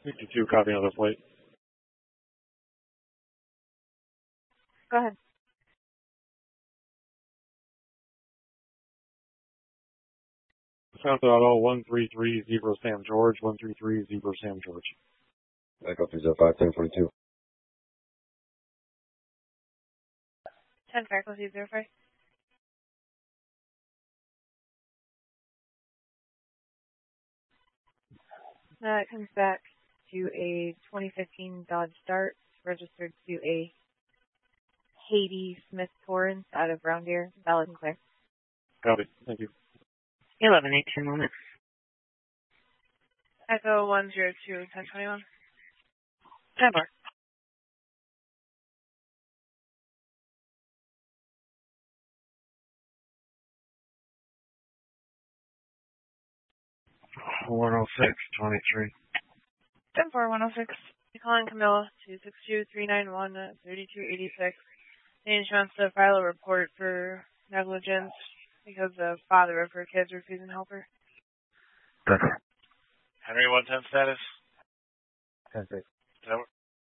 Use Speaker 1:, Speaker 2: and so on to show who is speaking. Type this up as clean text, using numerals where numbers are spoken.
Speaker 1: 52, copy on the plate.
Speaker 2: Go ahead.
Speaker 1: South Auto 133 Zebra Sam George, 133 Zebra Sam George.
Speaker 3: Echo 305, 1042.
Speaker 2: 10 faculty 05. That comes back to a 2015 Dodge Dart, registered to a Haiti Smith Torrance out of Brown Deer, valid and clear.
Speaker 1: Copy. Thank you.
Speaker 4: 11-18 moments.
Speaker 2: Echo 102, 1021.
Speaker 4: 10 bar.
Speaker 1: $106.23.
Speaker 2: 10-4-106. You calling Camilla 262-391-3286. And she wants to file a report for negligence because the father of her kids refusing to help her.
Speaker 3: That's
Speaker 1: Henry 110 status?
Speaker 3: 10-6.
Speaker 1: Over.